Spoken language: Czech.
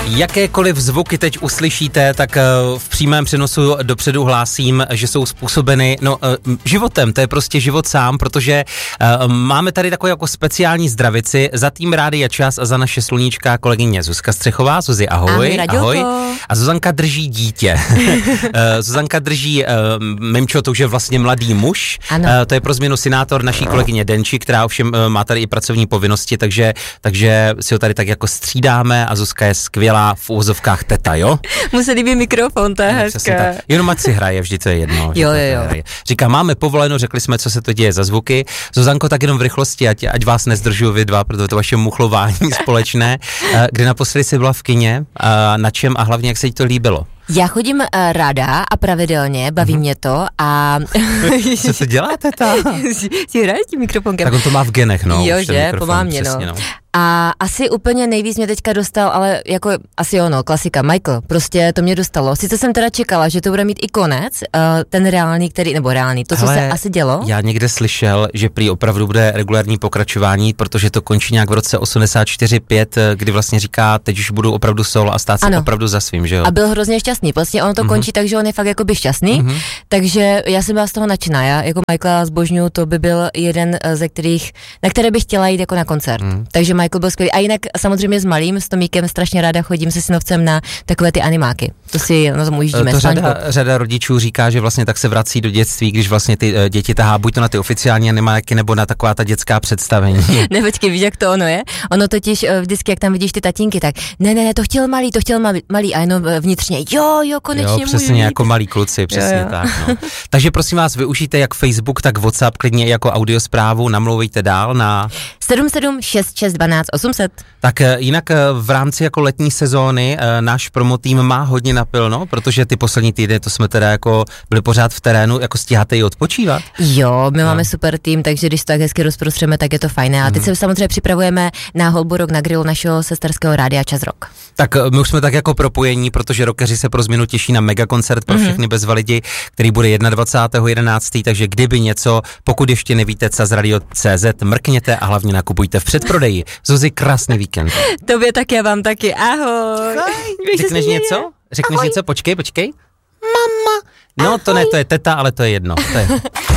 Jakékoliv zvuky teď uslyšíte, tak v přímém přenosu dopředu hlásím, že jsou způsobeny životem, to je prostě život sám, protože máme tady takovou jako speciální zdravici za tým Rádia Čas a za naše sluníčka kolegyně Zuzka Střechová. Zuzi, ahoj. Ahoj. A Zuzanka drží dítě. Zuzanka drží Mimčo, to už je vlastně mladý muž. To je pro změnu synátor naší kolegyně Denči, která ovšem má tady i pracovní povinnosti, takže si ho tady tak jako střídáme a Zuzka je skvělá v úvozovkách teta, jo? Mu se líbí mikrofon, to je hezké. Jenom ať si hraje, vždy to je jedno. Jo. Říká, máme povoleno, řekli jsme, co se to děje za zvuky. Zuzanko, tak jenom v rychlosti, ať vás nezdržuju vy dva, protože to vaše muchlování společné. Kdy naposledy jsi byla v kině, na čem a hlavně jak se jí to líbilo? Já chodím ráda a pravidelně, baví mě to a... Co se dělá, teta? Si hraje tím mikrofonkem. Tak on to má v genech, no. Jo, že? Pomá mě, no. A asi úplně nejvíc mě teďka dostal, ale jako asi ono, klasika, Michael, prostě to mě dostalo. Sice jsem teda čekala, že to bude mít i konec, ten reálný, to, co se asi dělo. Já někde slyšel, že prý opravdu bude regulární pokračování, protože to končí nějak v roce 84-5, kdy vlastně říká, teď už budu opravdu solo a stát se opravdu za svým, že jo? A byl hrozně šťastný, vlastně ono to končí tak, že on je fakt jakoby šťastný, takže já jsem byla z toho nadšená, já jako Michaela zbožňuju, to by byl jeden ze kterých, na které bych chtěla jít jako na koncert, takže Michael byl skvělý. A jinak samozřejmě s malým, s Tomíkem strašně ráda chodím se synovcem na takové ty animáky. To si na tom ujíždíme. To řada rodičů říká, že vlastně tak se vrací do dětství, když vlastně ty děti tahá buď to na ty oficiální animáky, nebo na taková ta dětská představení. Ne, počkej, víš, jak to ono je? Ono totiž vždycky, jak tam vidíš ty tatínky, tak ne, to chtěl malý a jenom vnitřně, jo, konečně můj. Přesně jako malí kluci, přesně tak. No. Takže prosím vás, využijte jak Facebook, tak WhatsApp, klidně jako audiosprávu, namlouvejte dál na 77612 Tak jinak v rámci jako letní sezóny náš promotým má hodně napilno, protože ty poslední týdny to jsme teda jako byli pořád v terénu, jako stíháte i odpočívat? Jo, my máme super tým, takže když to tak hezky rozprostřeme, tak je to fajné. A teď se samozřejmě připravujeme na Holborok na grill našeho sesterského rádia Čas Rock. Tak my už jsme tak jako propojení, protože rockeři se pro změnu těší na megakoncert pro všechny bezva lidi, který bude 21.11. Takže kdyby něco, pokud ještě nevíte, CazRadio.cz, mrkněte a hlavně nakupujte v předprodeji. Zuzi, krásný víkend. Tobě tak, já vám taky. Ahoj. Řekneš něco? Řekneš něco? Počkej. Mama. No to ne, to je teta, ale to je jedno. To je...